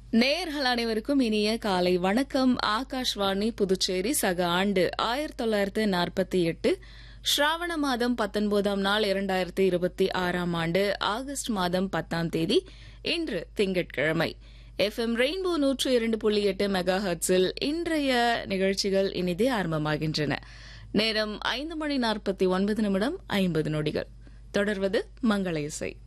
நேயர்கள் அனைவருக்கும் இனிய காலை வணக்கம். ஆகாஷ்வாணி புதுச்சேரி சக ஆண்டு 1948 ஸ்ராவண மாதம் 19ஆம் நாள் 2026ஆம் ஆண்டு ஆகஸ்ட் மாதம் 10ஆம் தேதி இன்று திங்கட்கிழமை. FM ரெயின்போ 102.8 மெகா ஹெர்ட்ஸில் இன்றைய நிகழ்ச்சிகள் இனிதே ஆரம்பமாகின்றன. நேரம் 5 மணி 49 நிமிடம் 50 நொடிகள். தொடர்வது மங்கள இசை.